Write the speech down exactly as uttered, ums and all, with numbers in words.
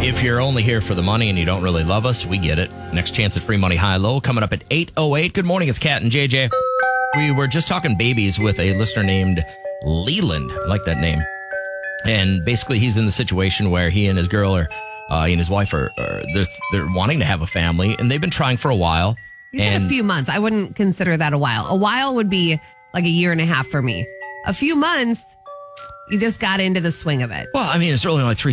If you're only here for the money and you don't really love us, we get it. Next chance at free money high-low coming up at eight oh eight. Good morning, it's Kat and J J. We were just talking babies with a listener named Leland. I like that name. And basically he's in the situation where he and his girl are, uh, he and his wife are, are they're, they're wanting to have a family, and they've been trying for a while. You said and a few months. I wouldn't consider that a while. A while would be like a year and a half for me. A few months, you just got into the swing of it. Well, I mean, it's really only three